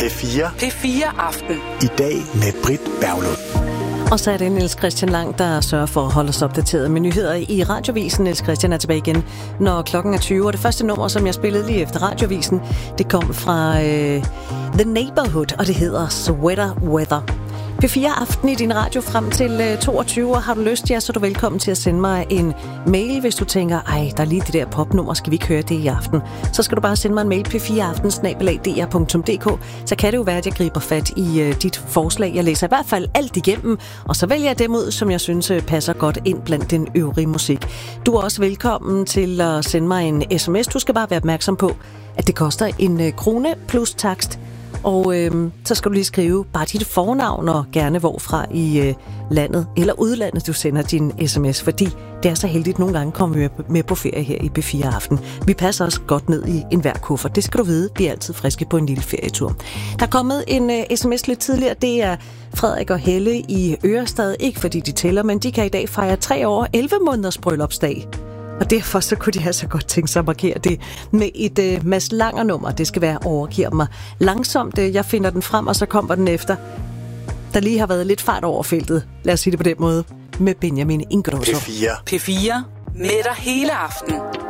P4. P4 Aften. I dag med Britt Berglund. Og så er det Niels Christian Lang, der sørger for at holde os opdateret med nyheder i Radiovisen. Niels Christian er tilbage igen, når klokken er 20. Og det første nummer, som jeg spillede lige efter Radiovisen, det kom fra The Neighborhood, og det hedder Sweater Weather. P4 Aften i din radio frem til 22, og har du lyst, ja, så er du velkommen til at sende mig en mail, hvis du tænker, ej, der er lige det der popnummer, skal vi ikke høre det i aften? Så skal du bare sende mig en mail, p4aften@dr.dk, så kan det jo være, at jeg griber fat i dit forslag. Jeg læser i hvert fald alt igennem, og så vælger jeg dem ud, som jeg synes passer godt ind blandt den øvrige musik. Du er også velkommen til at sende mig en sms. Du skal bare være opmærksom på, at det koster 1 krone plus takst. Og så skal du lige skrive bare dit fornavn og gerne hvorfra i landet eller udlandet du sender din sms, fordi det er så heldigt nogle gange at komme med på ferie her i P4 Aften. Vi passer os godt ned i enhver kuffert. Det skal du vide. Vi er altid friske på en lille ferietur. Der er kommet en sms lidt tidligere. Det er Frederik og Helle i Ørestad. Ikke fordi de tæller, men de kan i dag fejre 3 år 11 måneders bryllupsdag. Og derfor så kunne de altså godt tænke sig at markere det med et Mads Langer nummer. Det skal være Overgiver mig langsomt. Jeg finder den frem, og så kommer den efter. Der lige har været lidt fart over feltet. Lad os sige det på den måde. Med Benjamin Ingrosso. P4. P4 med dig hele aften.